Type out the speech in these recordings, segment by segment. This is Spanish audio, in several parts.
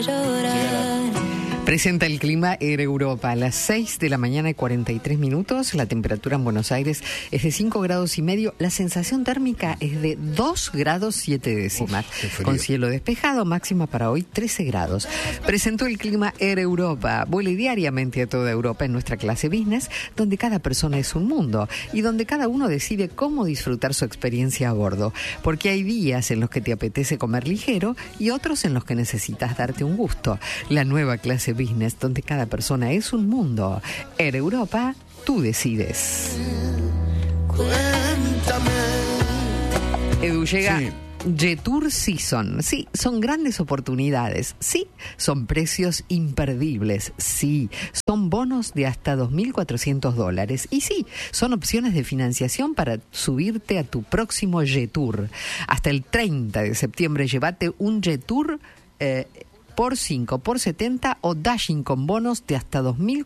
Presenta el clima Air Europa a las 6 de la mañana y 43 minutos. La temperatura en Buenos Aires es de 5 grados y medio. La sensación térmica es de 2 grados 7 décimas. Con cielo despejado, máxima para hoy 13 grados. Presentó el clima Air Europa. Vuele diariamente a toda Europa en nuestra clase business, donde cada persona es un mundo y donde cada uno decide cómo disfrutar su experiencia a bordo. Porque hay días en los que te apetece comer ligero y otros en los que necesitas darte un gusto. La nueva clase business, donde cada persona es un mundo. Air Europa, tú decides. Cuéntame. Edu, llega Jetour Season. Sí, son grandes oportunidades. Sí, son precios imperdibles. Sí, son bonos de hasta $2.400. Y sí, son opciones de financiación para subirte a tu próximo Jetour. Hasta el 30 de septiembre, llévate un Jetour por 5, por 70 o Dashing con bonos de hasta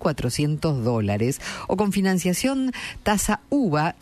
$2.400 o con financiación tasa UVA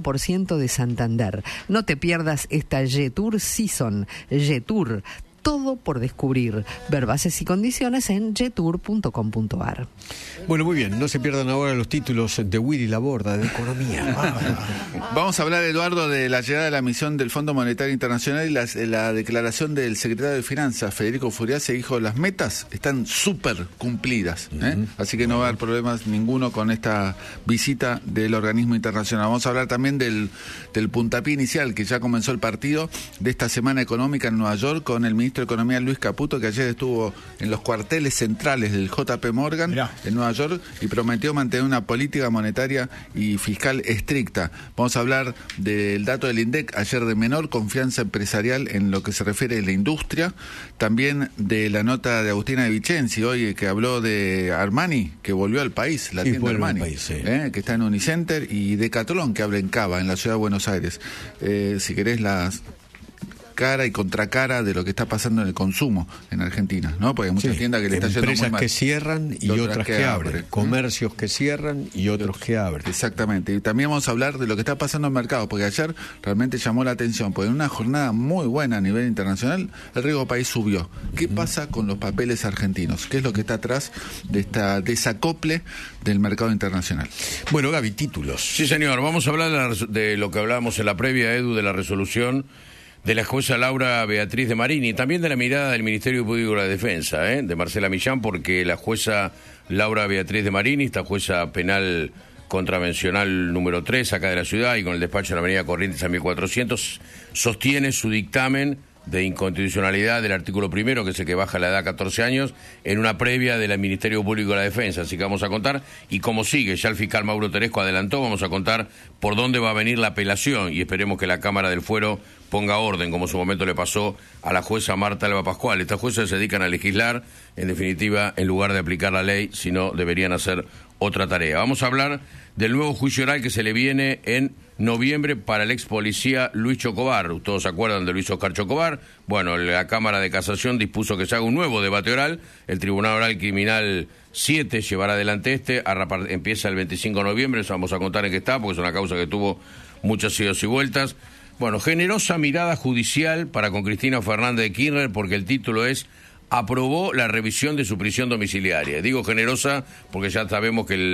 0% de Santander. No te pierdas esta Jetour Season. Jetour, todo por descubrir. Ver bases y condiciones en jetour.com.ar. Bueno, muy bien. No se pierdan ahora los títulos de Willy Laborda de Economía. Vamos a hablar, Eduardo, de la llegada de la misión del Fondo Monetario Internacional y la declaración del secretario de Finanzas, Federico Furiase, dijo: las metas están súper cumplidas. Así que no va a haber problemas ninguno con esta visita del organismo internacional. Vamos a hablar también del puntapié inicial, que ya comenzó el partido de esta semana económica en Nueva York, con el ministro de Economía Luis Caputo, que ayer estuvo en los cuarteles centrales del JP Morgan en Nueva York y prometió mantener una política monetaria y fiscal estricta. Vamos a hablar del dato del INDEC ayer de menor confianza empresarial en lo que se refiere a la industria, también de la nota de Agustina de Vicenzi hoy, que habló de Armani, que volvió al país, la tienda Armani, que está en Unicenter, y de Decathlon, que habla en Cava, en la ciudad de Buenos Aires. Si querés las cara y contracara de lo que está pasando en el consumo en Argentina, ¿no? Porque hay muchas tiendas que le están yendo muy mal. Empresas que cierran y otras que abren. Comercios que cierran y otros que abren. Exactamente. Y también vamos a hablar de lo que está pasando en el mercado, porque ayer realmente llamó la atención, porque en una jornada muy buena a nivel internacional, el riesgo país subió. ¿Qué pasa con los papeles argentinos? ¿Qué es lo que está atrás de esta desacople del mercado internacional? Bueno, Gaby, títulos. Sí, señor. Vamos a hablar de lo que hablábamos en la previa, Edu, de la resolución de la jueza Laura Beatriz de Marini, y también de la mirada del Ministerio Público de la Defensa, de Marcela Millán, porque la jueza Laura Beatriz de Marini, esta jueza penal contravencional número 3 acá de la ciudad y con el despacho en la avenida Corrientes a 1400, sostiene su dictamen de inconstitucionalidad del artículo primero, que es el que baja la edad a 14 años, en una previa del Ministerio Público de la Defensa. Así que vamos a contar, y como sigue, ya el fiscal Mauro Teresco adelantó, vamos a contar por dónde va a venir la apelación, y esperemos que la Cámara del Fuero ponga orden, como en su momento le pasó a la jueza Marta Alba Pascual. Estas juezas se dedican a legislar, en definitiva, en lugar de aplicar la ley, sino deberían hacer otra tarea. Vamos a hablar del nuevo juicio oral que se le viene en noviembre para el ex policía Luis Chocobar. Todos se acuerdan de Luis Oscar Chocobar. Bueno, la Cámara de Casación dispuso que se haga un nuevo debate oral. El Tribunal Oral Criminal 7 llevará adelante empieza el 25 de noviembre, eso vamos a contar en qué está, porque es una causa que tuvo muchas idas y vueltas. Bueno, generosa mirada judicial para con Cristina Fernández de Kirchner, porque el título es: aprobó la revisión de su prisión domiciliaria. Digo generosa porque ya sabemos que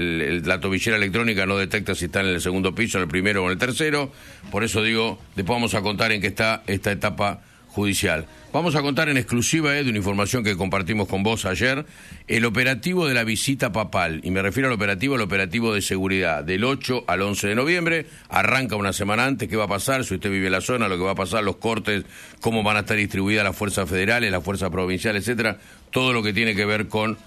la tobillera electrónica no detecta si está en el segundo piso, en el primero o en el tercero. Por eso digo, después vamos a contar en qué está esta etapa judicial. Vamos a contar en exclusiva, de una información que compartimos con vos ayer, el operativo de la visita papal, y me refiero al operativo de seguridad, del 8 al 11 de noviembre, arranca una semana antes. ¿Qué va a pasar? Si usted vive en la zona, lo que va a pasar, los cortes, cómo van a estar distribuidas las fuerzas federales, las fuerzas provinciales, etcétera, todo lo que tiene que ver con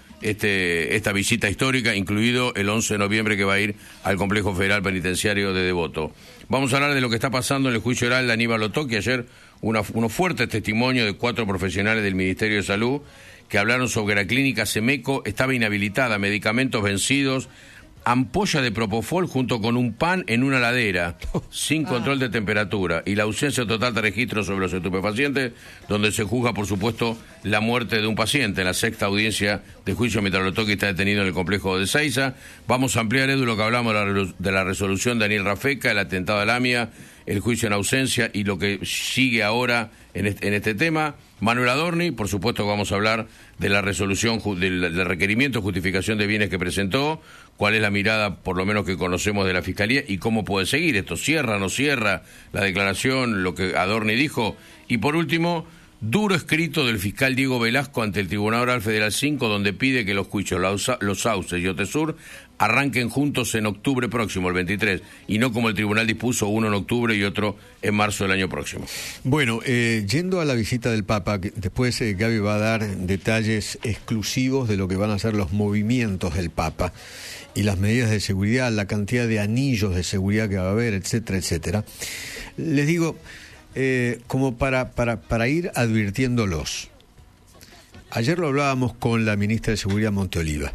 esta visita histórica, incluido el 11 de noviembre que va a ir al Complejo Federal Penitenciario de Devoto. Vamos a hablar de lo que está pasando en el juicio oral de Aníbal Otoqui. Ayer unos fuertes testimonios de 4 profesionales del Ministerio de Salud que hablaron sobre la clínica Semeco, estaba inhabilitada, medicamentos vencidos, ampolla de Propofol junto con un pan en una heladera, sin control de temperatura, y la ausencia total de registro sobre los estupefacientes, donde se juzga, por supuesto, la muerte de un paciente en la 6ª audiencia de juicio mientras Otoqui está detenido en el complejo de Ezeiza. Vamos a ampliar, Edu, lo que hablamos de la resolución de Daniel Rafeca, el atentado a la AMIA, el juicio en ausencia y lo que sigue ahora en este tema. Manuel Adorni, por supuesto vamos a hablar de la resolución, del requerimiento de justificación de bienes que presentó, cuál es la mirada, por lo menos que conocemos de la Fiscalía, y cómo puede seguir esto, cierra, no cierra la declaración, lo que Adorni dijo. Y por último, duro escrito del fiscal Diego Velasco ante el Tribunal Oral Federal 5, donde pide que los juicios Los Sauces y Otesur arranquen juntos en octubre próximo, el 23, y no como el tribunal dispuso, uno en octubre y otro en marzo del año próximo. Bueno, yendo a la visita del Papa, después Gaby va a dar detalles exclusivos de lo que van a ser los movimientos del Papa y las medidas de seguridad, la cantidad de anillos de seguridad que va a haber, etcétera, etcétera. Les digo, como para ir advirtiéndolos. Ayer lo hablábamos con la ministra de Seguridad, Monteoliva.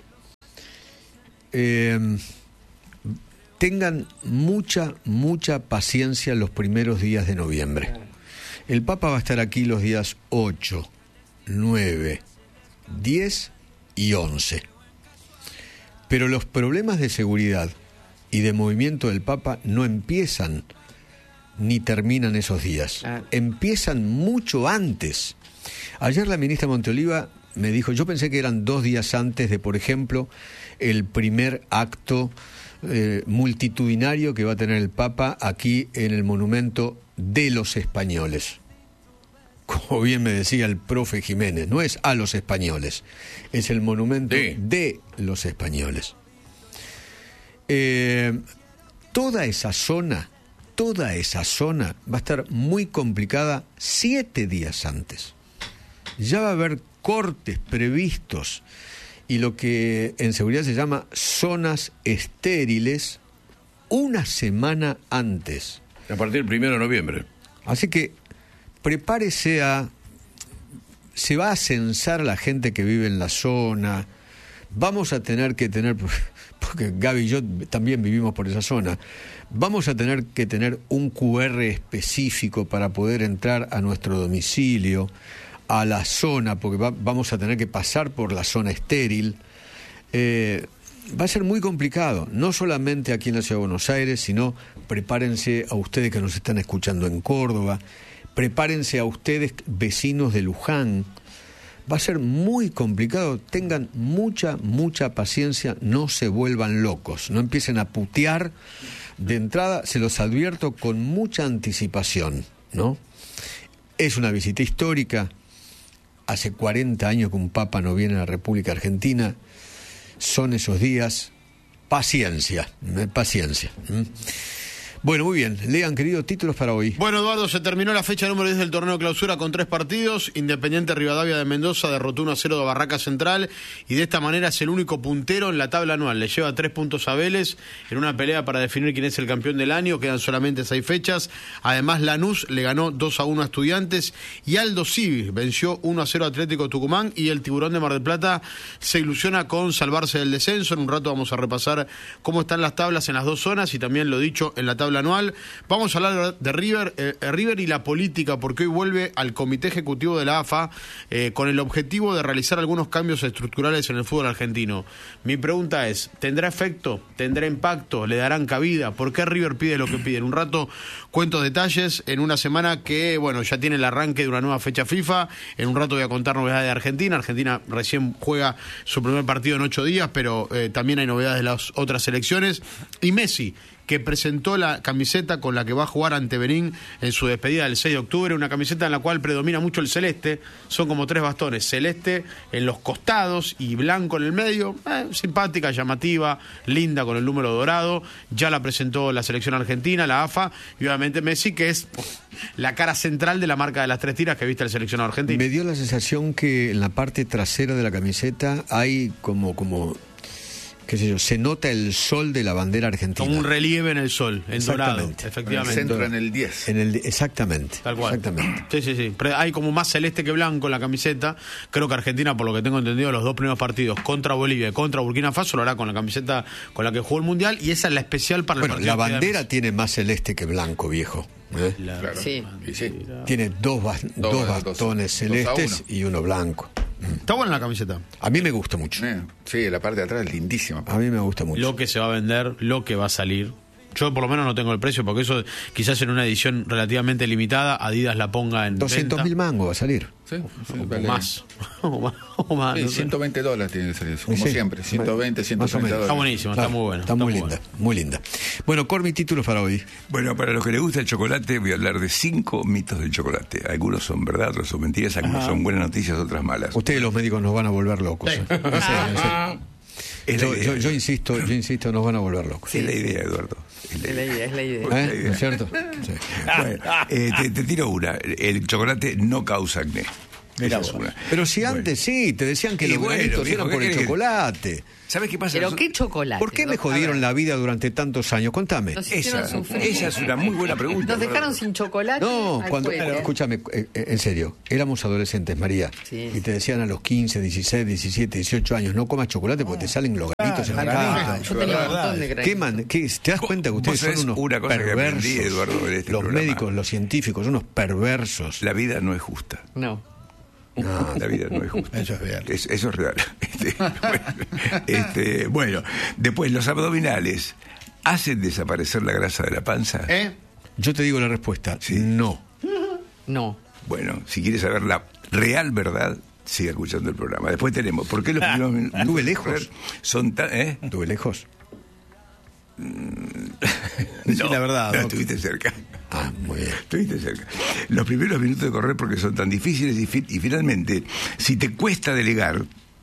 Tengan mucha paciencia los primeros días de noviembre. El Papa va a estar aquí los días 8, 9, 10 y 11. Pero los problemas de seguridad y de movimiento del Papa no empiezan ni terminan esos días. Empiezan mucho antes. Ayer la ministra Monteoliva me dijo, yo pensé que eran 2 días antes de, por ejemplo, el primer acto multitudinario que va a tener el Papa aquí en el monumento de los españoles. Como bien me decía el profe Jiménez, no es a los españoles, es el monumento de los españoles. Toda esa zona va a estar muy complicada 7 días antes. Ya va a haber cortes previstos y lo que en seguridad se llama zonas estériles una semana antes. A partir del 1 de noviembre. Así que prepárese se va a censar a la gente que vive en la zona. Vamos a tener que tener, porque Gaby y yo también vivimos por esa zona, vamos a tener que tener un QR específico para poder entrar a nuestro domicilio, a la zona, porque vamos a tener que pasar por la zona estéril. Va a ser muy complicado, no solamente aquí en la Ciudad de Buenos Aires, sino prepárense a ustedes que nos están escuchando en Córdoba, prepárense a ustedes vecinos de Luján. Va a ser muy complicado, tengan mucha paciencia, no se vuelvan locos, no empiecen a putear de entrada, se los advierto con mucha anticipación, ¿no? Es una visita histórica, hace 40 años que un Papa no viene a la República Argentina, son esos días, paciencia. Bueno, muy bien. Lean, querido, títulos para hoy. Bueno, Eduardo, se terminó la fecha número 10 del torneo clausura con 3 partidos. Independiente Rivadavia de Mendoza derrotó 1-0 de Barraca Central y de esta manera es el único puntero en la tabla anual. Le lleva 3 puntos a Vélez en una pelea para definir quién es el campeón del año. Quedan solamente 6 fechas. Además, Lanús le ganó 2-1 a Estudiantes y Aldo Civi venció 1-0 a Atlético Tucumán y el Tiburón de Mar del Plata se ilusiona con salvarse del descenso. En un rato vamos a repasar cómo están las tablas en las 2 zonas y también lo dicho en la tabla anual. Vamos a hablar de River y la política, porque hoy vuelve al Comité Ejecutivo de la AFA con el objetivo de realizar algunos cambios estructurales en el fútbol argentino. Mi pregunta es, ¿tendrá efecto? ¿Tendrá impacto? ¿Le darán cabida? ¿Por qué River pide lo que pide? En un rato cuento detalles en una semana que, bueno, ya tiene el arranque de una nueva fecha FIFA. En un rato voy a contar novedades de Argentina. Argentina recién juega su primer partido en 8 días, pero también hay novedades de las otras selecciones. Y Messi, que presentó la camiseta con la que va a jugar ante Benín en su despedida del 6 de octubre, una camiseta en la cual predomina mucho el celeste, son como 3 bastones, celeste en los costados y blanco en el medio, simpática, llamativa, linda con el número dorado, ya la presentó la selección argentina, la AFA, y obviamente Messi, que es la cara central de la marca de las 3 tiras que viste el seleccionado argentino. Me dio la sensación que en la parte trasera de la camiseta hay como qué sé yo, se nota el sol de la bandera argentina. Como un relieve en el sol, en dorado, efectivamente. El centro en el 10. Exactamente. Tal cual. Exactamente. Sí. Pero hay como más celeste que blanco en la camiseta. Creo que Argentina, por lo que tengo entendido, los 2 primeros partidos contra Bolivia y contra Burkina Faso lo hará con la camiseta con la que jugó el Mundial, y esa es la especial para el partido. La bandera tiene más celeste que blanco, viejo. Claro. Sí. Tiene dos bastones celestes y uno blanco. Está buena la camiseta. A mí me gusta mucho. Sí, la parte de atrás es lindísima. A mí me gusta mucho. Lo que se va a vender, lo que va a salir. Yo por lo menos no tengo el precio, porque eso quizás en una edición relativamente limitada Adidas la ponga en 200.000 mangos va a salir. Sí, o vale. más. o más, Sí, no sé. $120 tiene que salir eso, como Sí. siempre, 120, Más o 130 menos. dólares. Está buenísimo, Claro, está muy bueno. Está muy bueno. linda, muy linda. Bueno, Cormi, títulos para hoy. Bueno, para los que les gusta el chocolate, voy a hablar de 5 mitos del chocolate. Algunos son verdad, otros son mentiras, algunos son buenas noticias, otras malas. Ustedes los médicos nos van a volver locos. En serio, en serio. Es la idea. Yo insisto, nos van a volver locos. Es la idea, Eduardo. Es la idea. Es la idea. ¿No es cierto? Sí. Bueno, te tiro una. El chocolate no causa acné. Esa es una. Pero si antes sí, te decían que Y los bueno, granitos viejo, eran por ¿qué el querés? chocolate. ¿Sabes qué pasa? Pero qué chocolate. ¿Por qué me jodieron la vida durante tantos años? Contame. Nos hicieron Esa sufrir. es una muy buena pregunta. Nos dejaron Eduardo. sin chocolate. No, al cuando, cuello. escúchame, en serio, éramos adolescentes, María, Sí. y te decían a los 15, 16, 17, 18 años, no comas chocolate porque te salen los granitos en la cara. Yo tenía un montón de granitos. ¿Te das cuenta que Vos ustedes son sabés unos una cosa que perversos? aprendí, Eduardo, en este los programa. médicos, los científicos, unos perversos. La vida no es justa. No. No, La vida no es justa. Eso es real. Eso es real. Bueno, después los abdominales hacen desaparecer la grasa de la panza. yo te digo la respuesta, Sí. no. No. Bueno, si quieres saber la real verdad, siga escuchando el programa. Después tenemos, ¿por qué los primeros minutos Estuve lejos. son tan... Estuve lejos. Decí la verdad, No, Doc. estuviste cerca. Ah, muy bien. Estuviste cerca. Los primeros minutos de correr porque son tan difíciles y finalmente, si te cuesta delegar,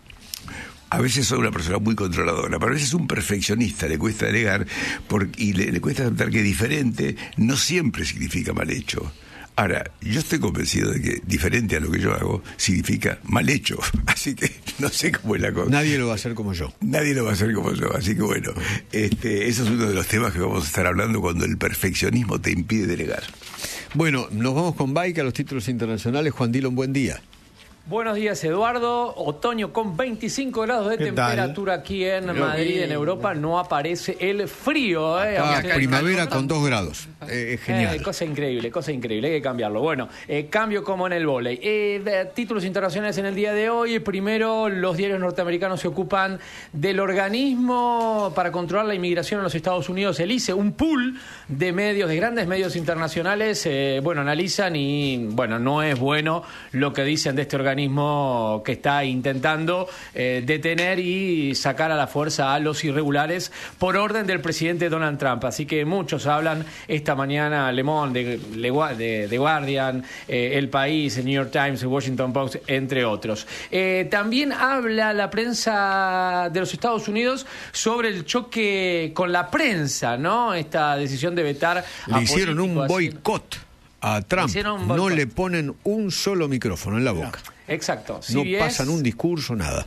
a veces soy una persona muy controladora, pero a veces un perfeccionista le cuesta delegar y le cuesta aceptar que diferente no siempre significa mal hecho. Ahora, yo estoy convencido de que diferente a lo que yo hago significa mal hecho. Así que no sé cómo es la cosa. Nadie lo va a hacer como yo. Nadie lo va a hacer como yo. Así que bueno, eso es uno de los temas que vamos a estar hablando cuando el perfeccionismo te impide delegar. Bueno, nos vamos con Bike a los títulos internacionales. Juan Dillon, buen día. Buenos días, Eduardo. Otoño con 25 grados de ¿Qué temperatura aquí en Madrid, en Europa. No aparece el frío. Primavera con 2 grados. Genial. Cosa increíble, hay que cambiarlo. Bueno, cambio como en el vóley. Títulos internacionales en el día de hoy. Primero, los diarios norteamericanos se ocupan del organismo para controlar la inmigración en los Estados Unidos, el ICE, un pool de medios, de grandes medios internacionales, analizan y, no es bueno lo que dicen de este organismo que está intentando detener y sacar a la fuerza a los irregulares por orden del presidente Donald Trump. Así que muchos hablan esta mañana, Le Monde, The Guardian, El País, el New York Times, el Washington Post, entre otros. También habla la prensa de los Estados Unidos sobre el choque con la prensa, ¿no? Esta decisión de vetar a Le hicieron un políticos. boicot a Trump. Hicieron un No boicot. le ponen un solo micrófono en la boca. Exacto. No CBS, pasan un discurso, nada.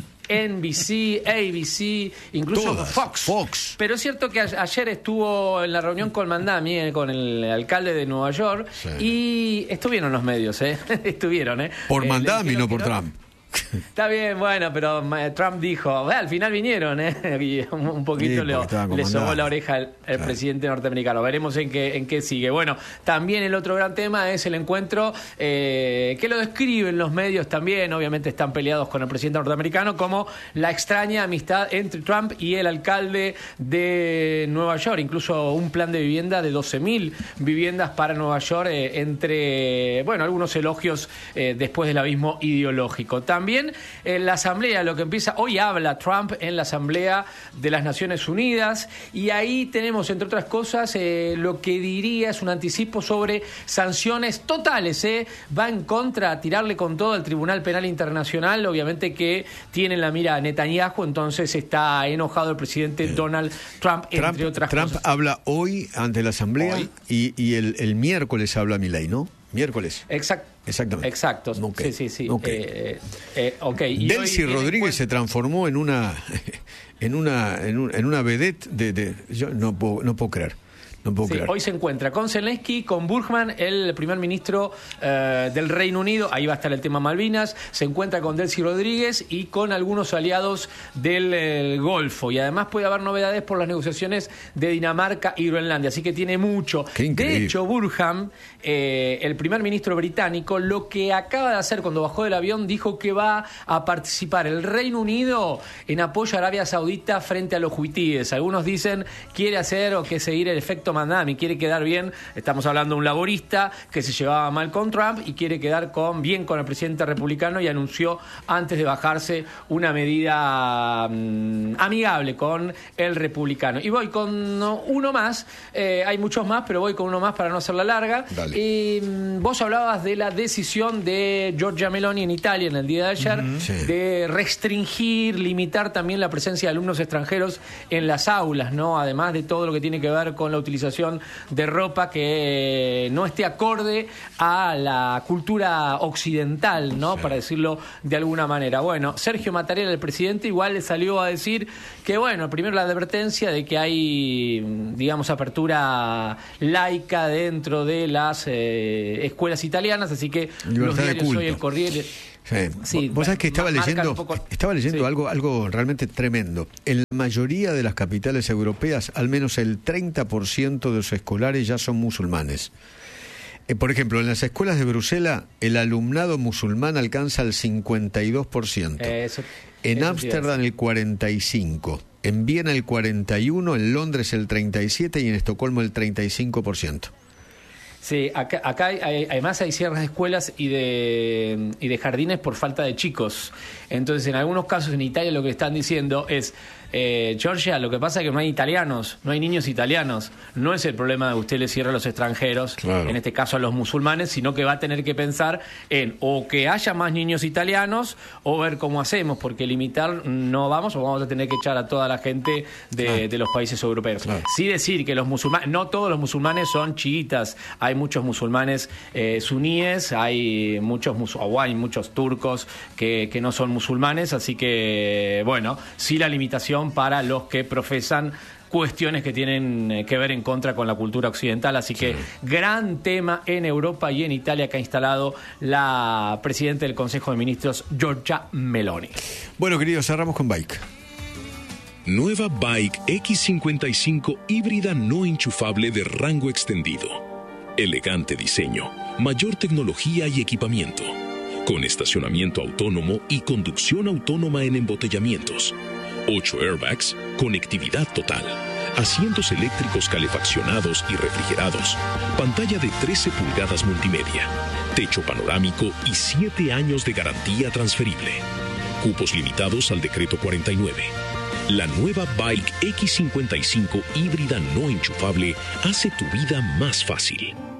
NBC, ABC, incluso Todas. Fox. Pero es cierto que ayer estuvo en la reunión con Mandami, con el alcalde de Nueva York, Sí. y estuvieron los medios, estuvieron, Por Le Mandami, dijeron no por que Trump. Está bien, bueno, pero Trump dijo, al final vinieron, y un poquito Sí, porque estaban con le sobó Mandami. la oreja el presidente norteamericano. Veremos en qué sigue. Bueno, también el otro gran tema es el encuentro que lo describen los medios también, obviamente están peleados con el presidente norteamericano, como la extraña amistad entre Trump y el alcalde de Nueva York, incluso un plan de vivienda de 12.000 viviendas para Nueva York, entre, algunos elogios después del abismo ideológico. También en la Asamblea, lo que empieza, hoy habla Trump en la Asamblea de las Naciones Unidas, y ahí tenemos, entre otras cosas, lo que diría es un anticipo sobre sanciones totales, va en contra, tirarle con todo al Tribunal Penal Internacional, obviamente que tiene en la mira a Netanyahu, entonces está enojado el presidente Donald Trump, entre otras Trump cosas. habla hoy ante la Asamblea Hoy. y el miércoles habla Milei, ¿no? Miércoles. Exactamente. Exacto. Ok. Sí. Ok. Okay. Y Delcy hoy Rodríguez se transformó en una vedette de yo no puedo creer. No puedo creer. Hoy se encuentra con Zelensky, con Burgman, el primer ministro del Reino Unido, ahí va a estar el tema Malvinas, se encuentra con Delcy Rodríguez y con algunos aliados del Golfo, y además puede haber novedades por las negociaciones de Dinamarca y Groenlandia, así que tiene mucho. De hecho, Burgman, el primer ministro británico, lo que acaba de hacer cuando bajó del avión, dijo que va a participar el Reino Unido en apoyo a Arabia Saudita frente a los huitíes. Algunos dicen quiere hacer o que seguir el efecto Mandami, quiere quedar bien. Estamos hablando de un laborista que se llevaba mal con Trump y quiere quedar bien con el presidente republicano, y anunció antes de bajarse una medida amigable con el republicano. Y voy con uno más, hay muchos más, pero voy con uno más para no hacerla larga. Vos hablabas de la decisión de Giorgia Meloni en Italia en el día de ayer, de restringir, limitar también la presencia de alumnos extranjeros en las aulas, ¿no? Además de todo lo que tiene que ver con la utilización de ropa que no esté acorde a la cultura occidental, ¿no? Para decirlo de alguna manera. Bueno, Sergio Mattarella, el presidente, igual le salió a decir que, bueno, primero la advertencia de que hay, digamos, apertura laica dentro de las escuelas italianas, así que los diarios hoy, el Corriere... Sí, vos sabés que estaba leyendo algo realmente tremendo. En la mayoría de las capitales europeas, al menos el 30% de los escolares ya son musulmanes. Por ejemplo, en las escuelas de Bruselas, el alumnado musulmán alcanza el 52%. En Ámsterdam el 45%. En Viena el 41%, en Londres el 37% y en Estocolmo el 35%. Sí, acá además hay cierres de escuelas y de jardines por falta de chicos. Entonces, en algunos casos en Italia lo que están diciendo es, Georgia, lo que pasa es que no hay italianos, no hay niños italianos. No es el problema de que usted le cierre a los extranjeros, claro, en este caso a los musulmanes, sino que va a tener que pensar en o que haya más niños italianos o ver cómo hacemos, porque limitar no vamos, o vamos a tener que echar a toda la gente de los países europeos. Claro. Sí decir que los musulmanes, no todos los musulmanes son chiitas, hay muchos musulmanes suníes, hay muchos turcos que no son musulmanes, así que, bueno, sí la limitación para los que profesan cuestiones que tienen que ver en contra con la cultura occidental, así que gran tema en Europa y en Italia que ha instalado la presidenta del Consejo de Ministros, Giorgia Meloni. Bueno, queridos, cerramos con Bike. Nueva Bike X55 híbrida no enchufable de rango extendido. Elegante diseño, mayor tecnología y equipamiento, con estacionamiento autónomo y conducción autónoma en embotellamientos, 8 airbags, conectividad total, asientos eléctricos calefaccionados y refrigerados, pantalla de 13 pulgadas multimedia, techo panorámico y 7 años de garantía transferible. Cupos limitados al decreto 49. La nueva Bike X55 híbrida no enchufable hace tu vida más fácil.